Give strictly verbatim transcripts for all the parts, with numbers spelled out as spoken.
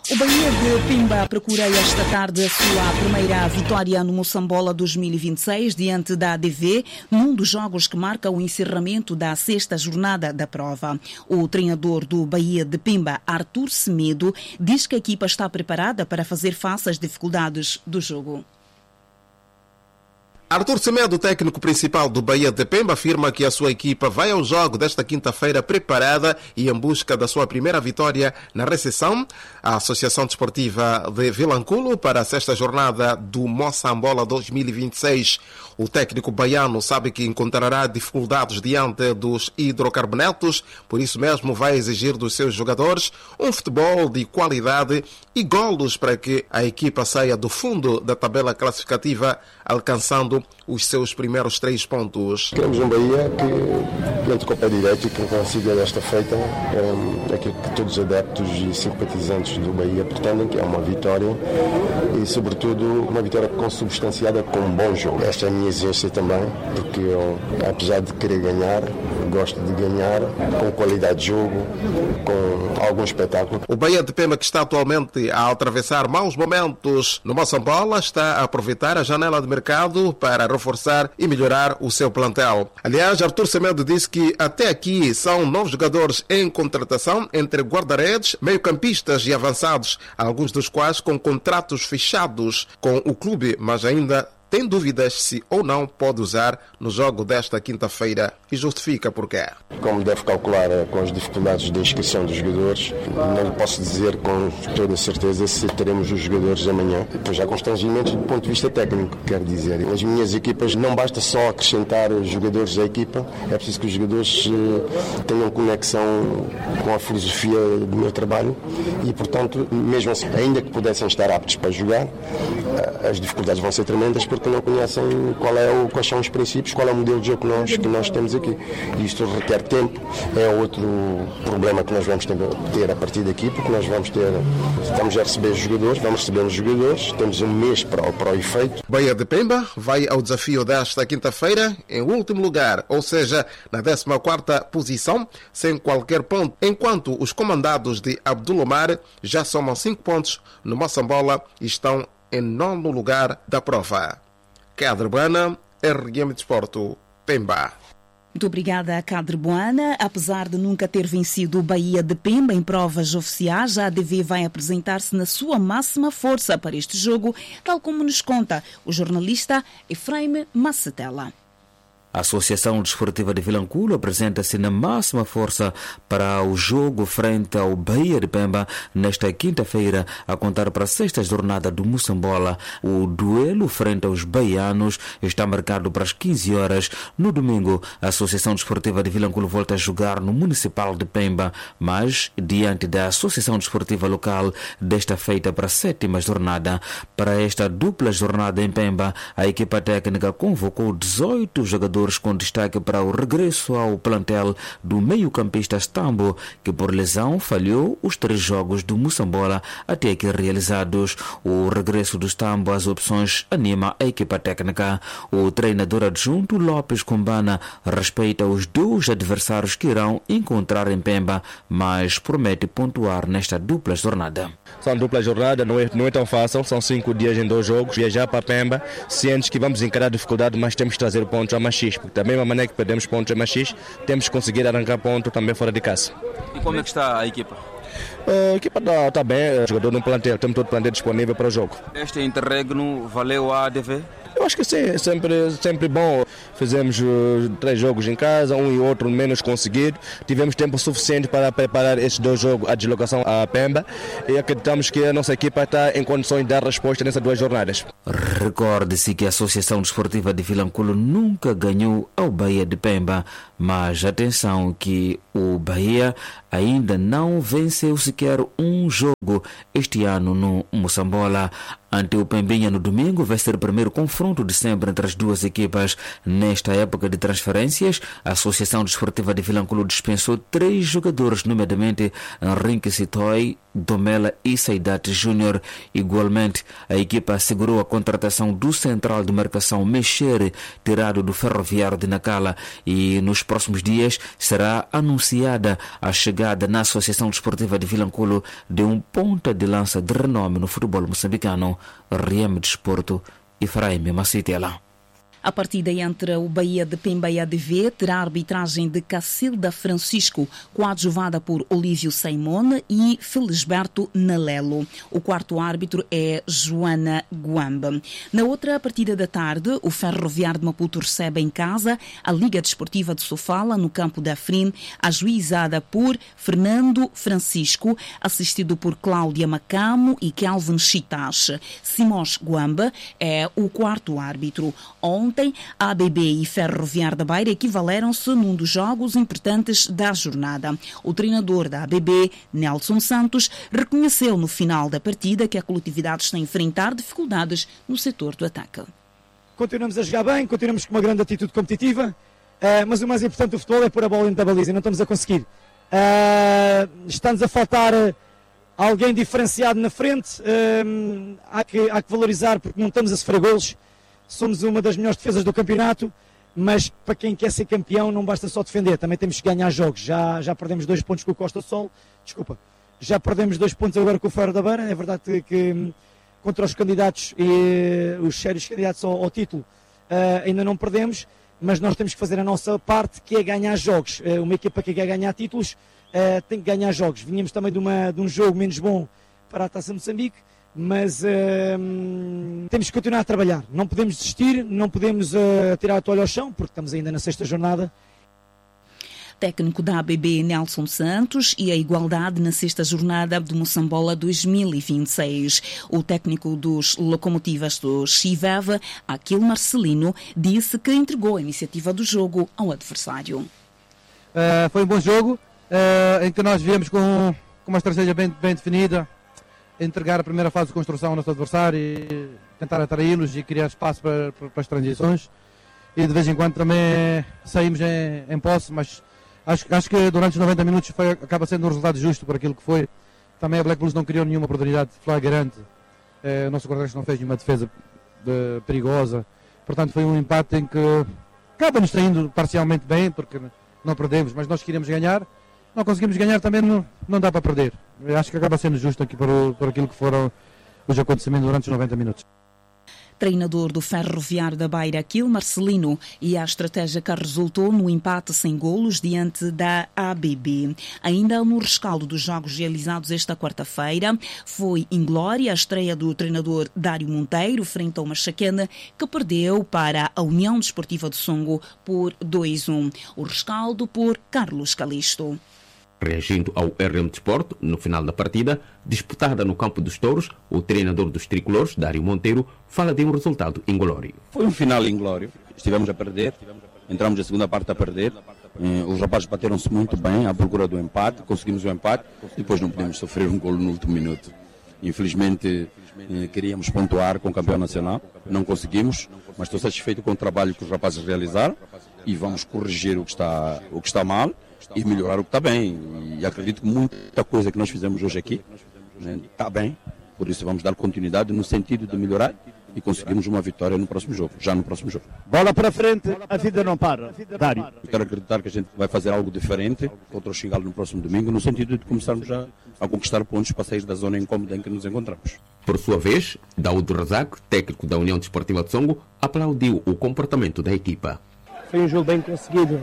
O Bahia de Pemba procura esta tarde a sua primeira vitória no Moçambola dois mil e vinte e seis diante da A D V, num dos jogos que marca o encerramento da sexta jornada da prova. O treinador do Bahia de Pemba, Arthur Semedo, diz que a equipa está preparada para fazer face às dificuldades do jogo. Arthur Semedo, técnico principal do Bahia de Pemba, afirma que a sua equipa vai ao jogo desta quinta-feira preparada e em busca da sua primeira vitória na recepção à Associação Desportiva de Vilanculo para a sexta jornada do Moçambola dois mil e vinte e seis. O técnico baiano sabe que encontrará dificuldades diante dos hidrocarbonetos, por isso mesmo vai exigir dos seus jogadores um futebol de qualidade e golos para que a equipa saia do fundo da tabela classificativa, alcançando os seus primeiros três pontos. Queremos um Bahia que entre com o pé direito e que consiga desta feita um, aquilo que todos os adeptos e simpatizantes do Bahia pretendem, que é uma vitória e, sobretudo, uma vitória consubstanciada com um bom jogo. Esta é a minha exigência também, porque eu, apesar de querer ganhar, gosto de ganhar com qualidade de jogo, com algum espetáculo. O Bahia de Pemba, que está atualmente a atravessar maus momentos no Moçambola, está a aproveitar a janela de mercado para reforçar e melhorar o seu plantel. Aliás, Arthur Semedo disse que até aqui são nove jogadores em contratação, entre guarda-redes, meio-campistas e avançados, alguns dos quais com contratos fechados com o clube, mas ainda tem dúvidas se ou não pode usar no jogo desta quinta-feira e justifica porquê. Como deve calcular com as dificuldades de inscrição dos jogadores, não posso dizer com toda certeza se teremos os jogadores amanhã. Pois há constrangimentos do ponto de vista técnico, quero dizer. As minhas equipas não basta só acrescentar os jogadores à equipa, é preciso que os jogadores tenham conexão com a filosofia do meu trabalho e, portanto, mesmo assim, ainda que pudessem estar aptos para jogar, as dificuldades vão ser tremendas porque não conhecem qual é o, quais são os princípios, qual é o modelo de jogo que nós, que nós temos aqui. E isto requer tempo, é outro problema que nós vamos ter a partir daqui, porque nós vamos ter, estamos a receber os jogadores, vamos receber os jogadores, temos um mês para, para o efeito. Bahia de Pemba vai ao desafio desta quinta-feira em último lugar, ou seja, na décima quarta posição, sem qualquer ponto, enquanto os comandados de Abdulomar já somam cinco pontos no Moçambola e estão em nono lugar da prova. Cadre Buana, R M Desporto, Pemba. Muito obrigada, Cadre Buana. Apesar de nunca ter vencido o Bahia de Pemba em provas oficiais, a A D V vai apresentar-se na sua máxima força para este jogo, tal como nos conta o jornalista Efraim Macetela. A Associação Desportiva de Vilanculo apresenta-se na máxima força para o jogo frente ao Bahia de Pemba nesta quinta-feira, a contar para a sexta jornada do Moçambola. O duelo frente aos baianos está marcado para as quinze horas. No domingo, a Associação Desportiva de Vilanculo volta a jogar no Municipal de Pemba, mas diante da Associação Desportiva Local desta feita para a sétima jornada. Para esta dupla jornada em Pemba, a equipa técnica convocou dezoito jogadores com destaque para o regresso ao plantel do meio-campista Stambo, que por lesão falhou os três jogos do Moçambola até aqui realizados. O regresso do Stambo às opções anima a equipa técnica. O treinador adjunto Lopes Kumbana respeita os dois adversários que irão encontrar em Pemba, mas promete pontuar nesta dupla jornada. São dupla jornada, não é, não é tão fácil, são cinco dias em dois jogos. Viajar para Pemba, cientes que vamos encarar dificuldade, mas temos que trazer pontos a Machis, porque da mesma maneira que perdemos pontos a Machis, temos que conseguir arrancar pontos também fora de casa. E como é que está a equipa? A equipa está tá bem, o jogador no plantel, temos todo o plantel disponível para o jogo. Este interregno valeu a A D V? Eu acho que sim, é sempre, sempre bom. Fizemos uh, três jogos em casa, um e outro menos conseguido. Tivemos tempo suficiente para preparar estes dois jogos, a deslocação a Pemba, e acreditamos que a nossa equipa está em condições de dar resposta nessas duas jornadas. Recorde-se que a Associação Desportiva de Vilanculo nunca ganhou ao Bahia de Pemba, mas atenção que o Bahia ainda não venceu sequer um jogo este ano no Moçambola. Ante o Pembinha no domingo vai ser o primeiro confronto de sempre entre as duas equipas. Nesta época de transferências, a Associação Desportiva de Vilanculo dispensou três jogadores, nomeadamente Henrique Sitoy, Domela e Saidate Júnior. Igualmente, a equipa assegurou a contratação do central de marcação Mexere, tirado do Ferroviário de Nacala, e nos próximos dias será anunciada a chegada chegada na Associação Desportiva de Vilanculo de um ponta de lança de renome no futebol moçambicano, Riem Desporto e Fraime Macitela. A partida entre o Bahia de Pemba e a A D V terá a arbitragem de Cacilda Francisco, coadjuvada por Olívio Simone e Felisberto Nalelo. O quarto árbitro é Joana Guamba. Na outra partida da tarde, o Ferroviário de Maputo recebe em casa a Liga Desportiva de Sofala, no campo da Afrim, ajuizada por Fernando Francisco, assistido por Cláudia Macamo e Kelvin Chitache. Simões Guamba é o quarto árbitro. Ontem, a A B B e Ferroviário da Beira equivaleram-se num dos jogos importantes da jornada. O treinador da A B B, Nelson Santos, reconheceu no final da partida que a coletividade está a enfrentar dificuldades no setor do ataque. Continuamos a jogar bem, continuamos com uma grande atitude competitiva, uh, mas o mais importante do futebol é pôr a bola dentro da baliza e não estamos a conseguir. Uh, está-nos a faltar uh, alguém diferenciado na frente, uh, há, que, há que valorizar porque não estamos a sofrer golos. Somos uma das melhores defesas do campeonato, mas para quem quer ser campeão não basta só defender, também temos que ganhar jogos. Já, já perdemos dois pontos com o Costa Sol, desculpa, já perdemos dois pontos agora com o Ferro da Beira. É verdade que, que contra os candidatos e os sérios candidatos ao, ao título uh, ainda não perdemos, mas nós temos que fazer a nossa parte, que é ganhar jogos. Uh, uma equipa que quer ganhar títulos uh, tem que ganhar jogos. Vinhamos também de, uma, de um jogo menos bom para a Taça Moçambique, mas uh, temos que continuar a trabalhar, não podemos desistir, não podemos uh, tirar a toalha ao chão, porque estamos ainda na sexta jornada. Técnico da A B B, Nelson Santos, e a igualdade na sexta jornada do Moçambola dois mil e vinte e seis. O técnico dos Locomotivas do Chiveva, Aquil Marcelino, disse que entregou a iniciativa do jogo ao adversário. Uh, foi um bom jogo, uh, em que nós viemos com, com uma estratégia bem, bem definida, entregar a primeira fase de construção ao nosso adversário e tentar atraí-los e criar espaço para, para, para as transições, e de vez em quando também saímos em, em posse, mas acho, acho que durante os noventa minutos foi, acaba sendo um resultado justo por aquilo que foi. Também a Black Bulls não criou nenhuma oportunidade flagrante, eh, o nosso guarda-redes não fez nenhuma defesa de, perigosa, portanto foi um empate em que acaba-nos saindo parcialmente bem, porque não perdemos, mas nós queríamos ganhar. Não conseguimos ganhar, também não, não dá para perder. Eu acho que acaba sendo justo aqui por, por aquilo que foram os acontecimentos durante os noventa minutos. Treinador do Ferroviário da Beira, Aquil Marcelino, e a estratégia que resultou no empate sem golos diante da A B B. Ainda no rescaldo dos jogos realizados esta quarta-feira, foi inglória a estreia do treinador Dário Monteiro frente ao Machaquena, que perdeu para a União Desportiva do Songo por dois a um. O rescaldo por Carlos Calisto. Reagindo ao R M Desporto, no final da partida, disputada no campo dos touros, o treinador dos tricolores, Dário Monteiro, fala de um resultado inglório. Foi um final inglório, estivemos a perder, entramos na segunda parte a perder, os rapazes bateram-se muito bem à procura do empate, conseguimos o empate, depois não podemos sofrer um golo no último minuto. Infelizmente queríamos pontuar com o campeão nacional, não conseguimos, mas estou satisfeito com o trabalho que os rapazes realizaram e vamos corrigir o que está, o que está mal e melhorar o que está bem. E acredito que muita coisa que nós fizemos hoje aqui, né, está bem, por isso vamos dar continuidade no sentido de melhorar e conseguirmos uma vitória no próximo jogo, já no próximo jogo. Bola para frente, a vida não para. Dário. Quero acreditar que a gente vai fazer algo diferente contra o Xingalo no próximo domingo, no sentido de começarmos a, a conquistar pontos para sair da zona incômoda em que nos encontramos. Por sua vez, Daúdo Razak, técnico da União Desportiva de Songo, aplaudiu o comportamento da equipa. Foi um jogo bem conseguido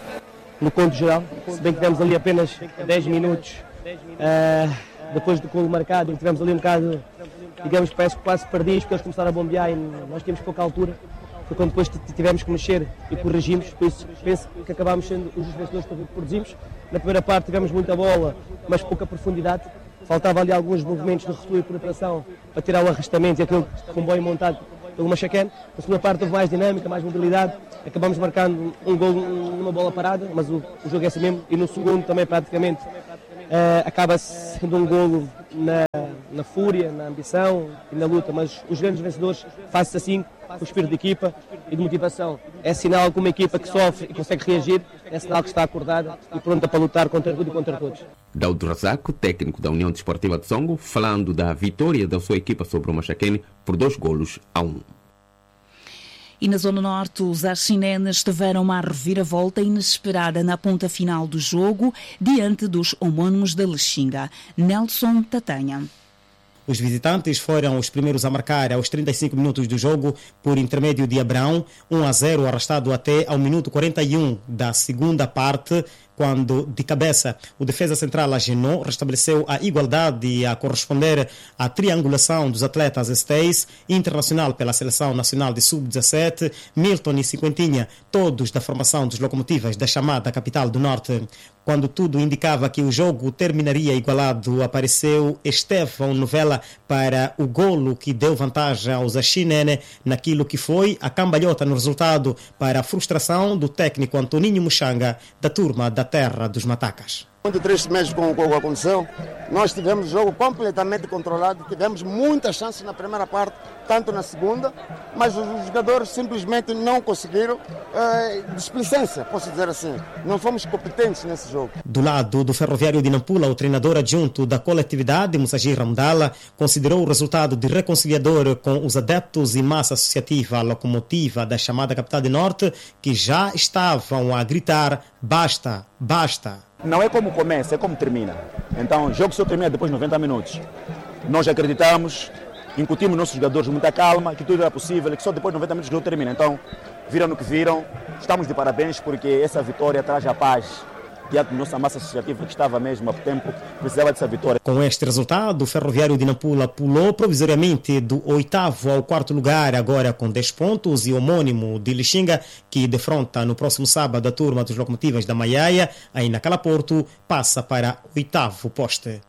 no conto geral, se bem que tivemos ali apenas dez minutos uh, depois do golo marcado, e tivemos ali um bocado, digamos, parece que quase perdidos, porque eles começaram a bombear e nós tínhamos pouca altura. Foi quando depois tivemos que mexer e corrigimos, por isso penso que acabámos sendo os vencedores que produzimos. Na primeira parte tivemos muita bola, mas pouca profundidade. Faltava ali alguns movimentos de recuo e penetração para tirar o arrastamento e aquele comboio montado pelo Machaquena. Na segunda parte houve mais dinâmica, mais mobilidade. Acabamos marcando um gol numa bola parada, mas o, o jogo é assim mesmo. E no segundo também praticamente uh, acaba sendo um golo na, na fúria, na ambição e na luta. Mas os grandes vencedores fazem-se assim, com o espírito de equipa e de motivação. É sinal que uma equipa que sofre e consegue reagir, é sinal que está acordada e pronta para lutar contra tudo e contra todos. Daúdo Razak, técnico da União Desportiva de Songo, falando da vitória da sua equipa sobre o Machaquene por dois golos a um. E na Zona Norte, os arxinenes tiveram uma reviravolta inesperada na ponta final do jogo diante dos homónimos da Lixinga. Nelson Tatanha. Os visitantes foram os primeiros a marcar aos trinta e cinco minutos do jogo por intermédio de Abrão, um a zero arrastado até ao minuto quarenta e um da segunda parte, quando, de cabeça, o defesa central Agenor restabeleceu a igualdade a corresponder à triangulação dos atletas Estays, internacional pela Seleção Nacional de sub dezassete, Milton e Cinquentinha, todos da formação dos locomotivas da chamada Capital do Norte. Quando tudo indicava que o jogo terminaria igualado, apareceu Estevão Novela para o golo que deu vantagem aos Axinene naquilo que foi a cambalhota no resultado, para a frustração do técnico Antoninho Muxanga, da turma da Terra dos Matacas. Muito triste mesmo com o que aconteceu. Nós tivemos o jogo completamente controlado, tivemos muitas chances na primeira parte, tanto na segunda, mas os jogadores simplesmente não conseguiram eh, displicência, posso dizer assim. Não fomos competentes nesse jogo. Do lado do Ferroviário de Nampula, o treinador adjunto da coletividade, Musagir Ramdala, considerou o resultado de reconciliador com os adeptos e massa associativa locomotiva da chamada Capital do Norte, que já estavam a gritar basta, basta. Não é como começa, é como termina. Então, o jogo só termina depois de noventa minutos. Nós acreditamos, incutimos nossos jogadores muita calma, que tudo era possível, que só depois de noventa minutos o jogo termina. Então, viram o que viram, estamos de parabéns porque essa vitória traz a paz diante da nossa massa associativa que estava mesmo há tempo, precisava dessa vitória. Com este resultado, o Ferroviário de Nampula pulou provisoriamente do oitavo ao quarto lugar, agora com dez pontos, e o homônimo de Lixinga, que defronta no próximo sábado a turma dos locomotivas da Maiaia, aí na Calaporto, passa para o oitavo poste.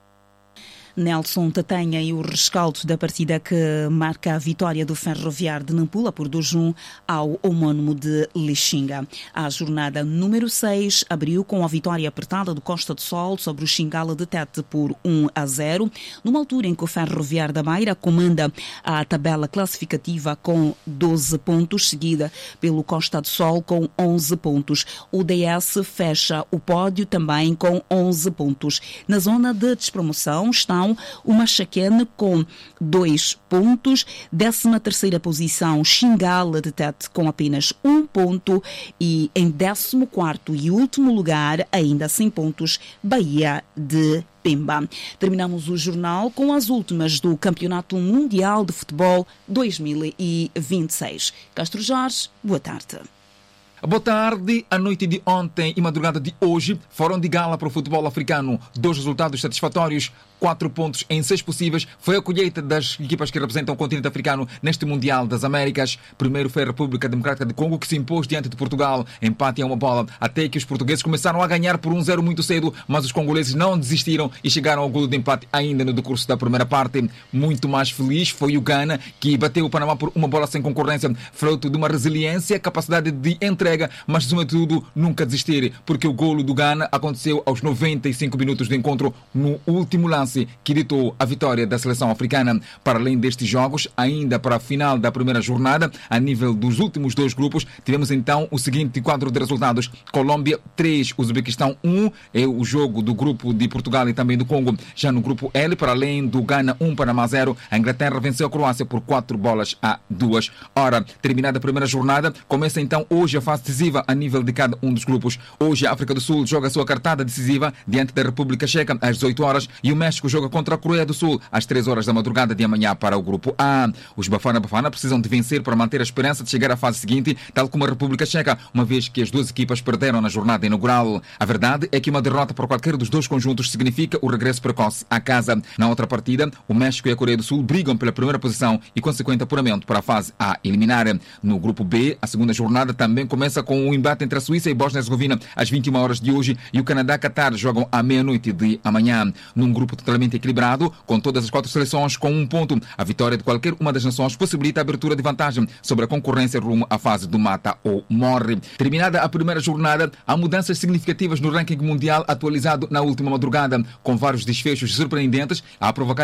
Nelson Tatanha e o rescaldo da partida que marca a vitória do Ferroviário de Nampula por dois a um ao homónimo de Lixinga. A jornada número seis abriu com a vitória apertada do Costa do Sol sobre o Xingala de Tete por um a zero, numa altura em que o Ferroviário da Beira comanda a tabela classificativa com doze pontos, seguida pelo Costa do Sol com onze pontos. O D S fecha o pódio também com onze pontos. Na zona de despromoção estão o Machaquene com dois pontos, décima terceira posição Xingala de Tete com apenas um ponto e em décimo quarto e último lugar, ainda sem pontos, Bahia de Pemba. Terminamos o jornal com as últimas do Campeonato Mundial de Futebol dois mil e vinte e seis. Castro Jorge, boa tarde. Boa tarde. A noite de ontem e madrugada de hoje foram de gala para o futebol africano. Dois resultados satisfatórios, quatro pontos em seis possíveis. Foi a colheita das equipas que representam o continente africano neste Mundial das Américas. Primeiro foi a República Democrática de Congo, que se impôs diante de Portugal, empate a uma bola, até que os portugueses começaram a ganhar por um zero muito cedo, mas os congoleses não desistiram e chegaram ao golo de empate ainda no decurso da primeira parte. Muito mais feliz foi o Ghana, que bateu o Panamá por uma bola sem concorrência, fruto de uma resiliência, capacidade de entrega, mas, sobretudo, nunca desistir, porque o golo do Ghana aconteceu aos noventa e cinco minutos do encontro, no último lance que ditou a vitória da seleção africana. Para além destes jogos, ainda para a final da primeira jornada, a nível dos últimos dois grupos, tivemos então o seguinte quadro de resultados: Colômbia três, Uzbequistão um, é o jogo do grupo de Portugal e também do Congo. Já no grupo L, para além do Ghana um, Panamá zero, a Inglaterra venceu a Croácia por quatro bolas a duas. Ora, terminada a primeira jornada, começa então hoje a fase decisiva a nível de cada um dos grupos. Hoje a África do Sul joga a sua cartada decisiva diante da República Checa às dezoito horas e o México joga contra a Coreia do Sul às três horas da madrugada de amanhã para o grupo A. Os Bafana Bafana precisam de vencer para manter a esperança de chegar à fase seguinte, tal como a República Checa, uma vez que as duas equipas perderam na jornada inaugural. A verdade é que uma derrota para qualquer dos dois conjuntos significa o regresso precoce à casa. Na outra partida, o México e a Coreia do Sul brigam pela primeira posição e consequente apuramento para a fase A eliminar. No grupo B, a segunda jornada também começa com o embate entre a Suíça e Bósnia-Herzegovina às vinte e uma horas de hoje e o Canadá-Catar jogam à meia-noite de amanhã. Num grupo totalmente equilibrado, com todas as quatro seleções com um ponto, a vitória de qualquer uma das nações possibilita a abertura de vantagem sobre a concorrência rumo à fase do mata ou morre. Terminada a primeira jornada, há mudanças significativas no ranking mundial atualizado na última madrugada, com vários desfechos surpreendentes a provocar